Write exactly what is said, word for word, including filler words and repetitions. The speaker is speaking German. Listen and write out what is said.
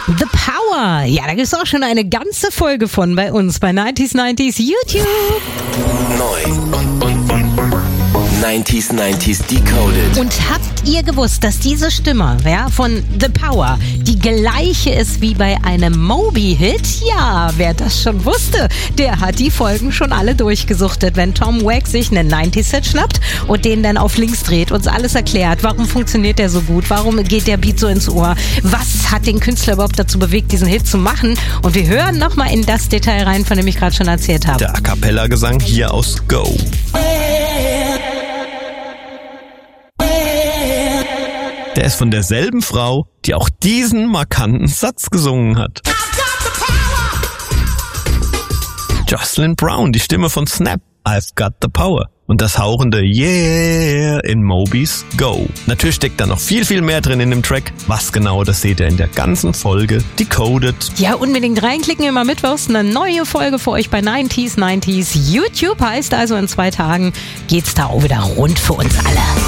The Power. Ja, da gibt es auch schon eine ganze Folge von bei uns bei neunzig neunzig YouTube. Neu und, und, und neunzig neunzig Decoded. Und habt ihr gewusst, dass diese Stimme ja, von The Power die gleiche ist wie bei einem Moby-Hit? Ja, wer das schon wusste, der hat die Folgen schon alle durchgesuchtet. Wenn Tom Waits sich einen neunzig-Set schnappt und den dann auf links dreht, uns alles erklärt, warum funktioniert der so gut, warum geht der Beat so ins Ohr, was hat den Künstler überhaupt dazu bewegt, diesen Hit zu machen. Und wir hören nochmal in das Detail rein, von dem ich gerade schon erzählt habe. Der A-Cappella-Gesang hier aus Go. Der ist von derselben Frau, die auch diesen markanten Satz gesungen hat. Jocelyn Brown, die Stimme von Snap. I've got the power. Und das hauchende Yeah in Mobys Go. Natürlich steckt da noch viel, viel mehr drin in dem Track. Was genau, das seht ihr in der ganzen Folge Decoded. Ja, unbedingt reinklicken, immer mittwochs eine neue Folge für euch bei neunzig neunzig YouTube. Heißt also, in zwei Tagen geht's da auch wieder rund für uns alle.